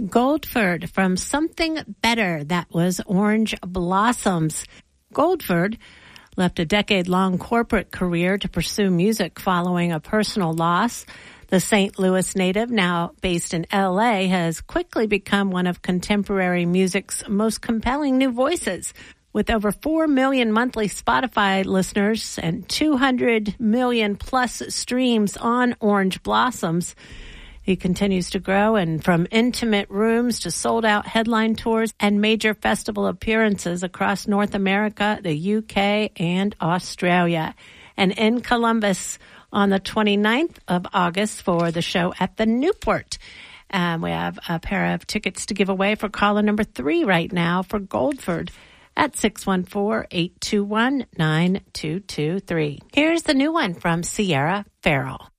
Goldford from Something Better. That was Orange Blossoms. Goldford left a decade-long corporate career to pursue music following a personal loss. The St. Louis native, now based in L.A., has quickly become one of contemporary music's most compelling new voices. With over 4 million monthly Spotify listeners and 200 million plus streams on Orange Blossoms, he continues to grow, and from intimate rooms to sold-out headline tours and major festival appearances across North America, the UK, and Australia. And in Columbus on the 29th of August for the show at the Newport. We have a pair of tickets to give away for caller number 3 right now for Goldford at 614-821-9223. Here's the new one from Sierra Farrell.